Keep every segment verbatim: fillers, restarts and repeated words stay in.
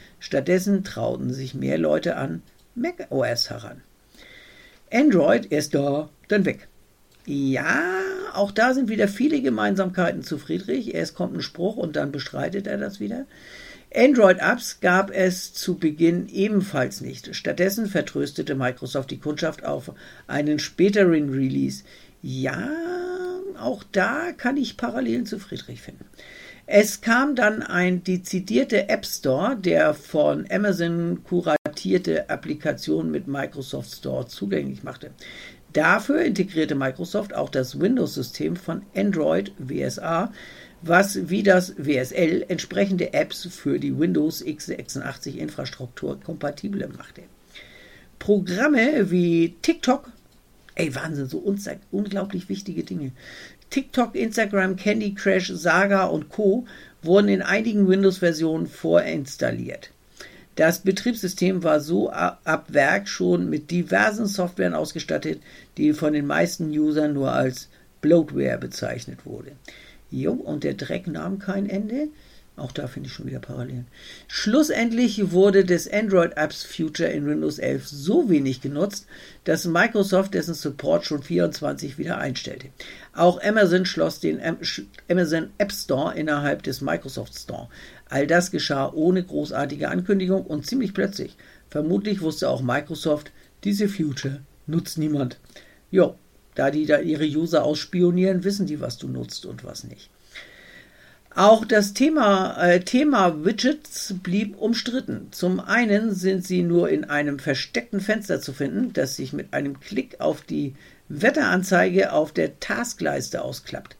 Stattdessen trauten sich mehr Leute an macOS heran. Android erst da, dann weg. Ja, auch da sind wieder viele Gemeinsamkeiten zu Friedrich. Erst kommt ein Spruch und dann bestreitet er das wieder. Android-Apps gab es zu Beginn ebenfalls nicht. Stattdessen vertröstete Microsoft die Kundschaft auf einen späteren Release. Ja, auch da kann ich Parallelen zu Friedrich finden. Es kam dann ein dezidierter App Store, der von Amazon kuratierte Applikationen mit Microsoft Store zugänglich machte. Dafür integrierte Microsoft auch das Windows-System von Android W S A, was wie das W S L entsprechende Apps für die Windows x sechsundachtzig-Infrastruktur kompatibel machte. Programme wie TikTok, ey Wahnsinn, so unglaublich wichtige Dinge. TikTok, Instagram, Candy Crush, Saga und Co. wurden in einigen Windows-Versionen vorinstalliert. Das Betriebssystem war so ab Werk schon mit diversen Softwaren ausgestattet, die von den meisten Usern nur als Bloatware bezeichnet wurde. Jo, und der Dreck nahm kein Ende. Auch da finde ich schon wieder Parallelen. Schlussendlich wurde das Android Apps Feature in Windows elf so wenig genutzt, dass Microsoft dessen Support schon vierundzwanzig wieder einstellte. Auch Amazon schloss den Amazon App Store innerhalb des Microsoft Store. All das geschah ohne großartige Ankündigung und ziemlich plötzlich. Vermutlich wusste auch Microsoft, diese Feature nutzt niemand. Jo, da die da ihre User ausspionieren, wissen die, was du nutzt und was nicht. Auch das Thema, äh, Thema Widgets blieb umstritten. Zum einen sind sie nur in einem versteckten Fenster zu finden, das sich mit einem Klick auf die Wetteranzeige auf der Taskleiste ausklappt.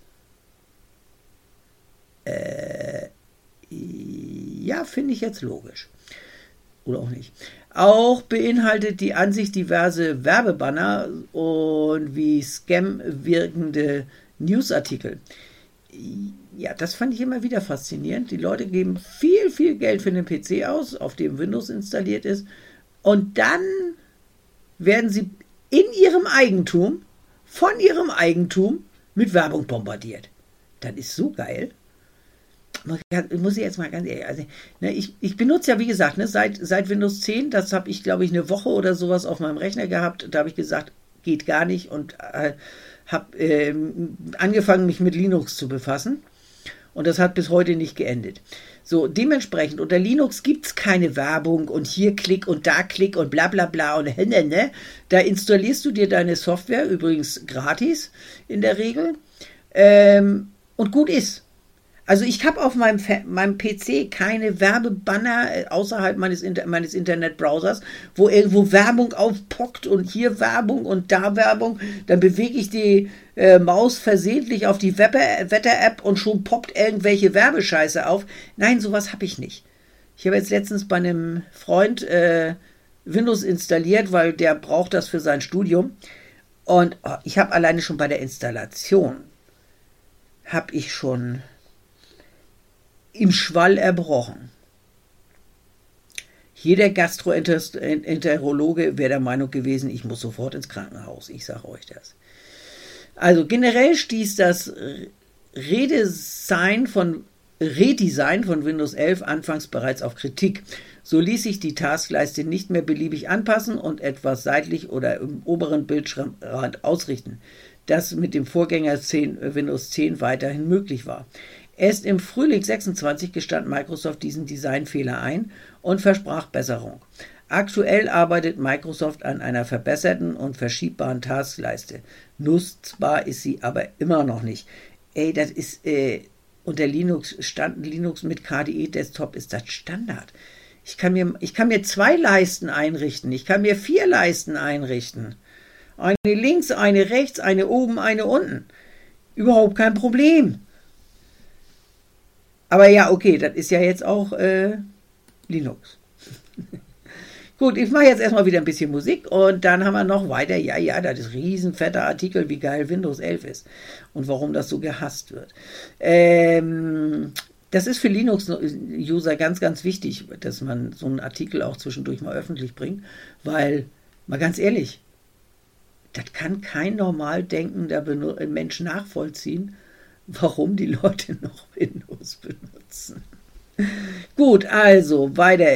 Äh, ja, finde ich jetzt logisch. Oder auch nicht. Auch beinhaltet die Ansicht diverse Werbebanner und wie Scam wirkende Newsartikel. Ja, das fand ich immer wieder faszinierend. Die Leute geben viel, viel Geld für den P C aus, auf dem Windows installiert ist. Und dann werden sie in ihrem Eigentum, von ihrem Eigentum, mit Werbung bombardiert. Das ist so geil. Muss ich jetzt mal ganz ehrlich, also, ne, ich, ich benutze ja, wie gesagt, ne, seit, seit Windows zehn, das habe ich, glaube ich, eine Woche oder sowas auf meinem Rechner gehabt. Da habe ich gesagt, geht gar nicht und äh, habe äh, angefangen, mich mit Linux zu befassen. Und das hat bis heute nicht geendet. So, dementsprechend, unter Linux gibt es keine Werbung und hier Klick und da Klick und bla bla bla und ne, ne. Da installierst du dir deine Software, übrigens gratis in der Regel, ähm, und gut ist. Also ich habe auf meinem, meinem P C keine Werbebanner außerhalb meines, Inter meines Internetbrowsers, wo irgendwo Werbung aufpockt und hier Werbung und da Werbung. Dann bewege ich die äh, Maus versehentlich auf die Wetter-App und schon poppt irgendwelche Werbescheiße auf. Nein, sowas habe ich nicht. Ich habe jetzt letztens bei einem Freund äh, Windows installiert, weil der braucht das für sein Studium. Und oh, ich habe alleine schon bei der Installation, habe ich schon im Schwall erbrochen. Jeder Gastroenterologe wäre der Meinung gewesen, ich muss sofort ins Krankenhaus. Ich sage euch das. Also generell stieß das Redesign von, Redesign von Windows elf anfangs bereits auf Kritik. So ließ sich die Taskleiste nicht mehr beliebig anpassen und etwas seitlich oder im oberen Bildschirmrand ausrichten, das mit dem Vorgänger zehn, Windows zehn weiterhin möglich war. Erst im Frühling sechsundzwanzig gestand Microsoft diesen Designfehler ein und versprach Besserung. Aktuell arbeitet Microsoft an einer verbesserten und verschiebbaren Taskleiste. Nutzbar ist sie aber immer noch nicht. Ey, das ist äh, unter Linux, Stand, Linux mit K D E Desktop ist das Standard. Ich kann mir, ich kann mir zwei Leisten einrichten, ich kann mir vier Leisten einrichten. Eine links, eine rechts, eine oben, eine unten. Überhaupt kein Problem. Aber ja, okay, das ist ja jetzt auch äh, Linux. Gut, ich mache jetzt erstmal wieder ein bisschen Musik und dann haben wir noch weiter, ja, ja, das ist ein riesenfetter Artikel, wie geil Windows elf ist und warum das so gehasst wird. Ähm, das ist für Linux-User ganz, ganz wichtig, dass man so einen Artikel auch zwischendurch mal öffentlich bringt, weil, mal ganz ehrlich, das kann kein normal denkender Mensch nachvollziehen, warum die Leute noch Windows benutzen. Gut, also weiter.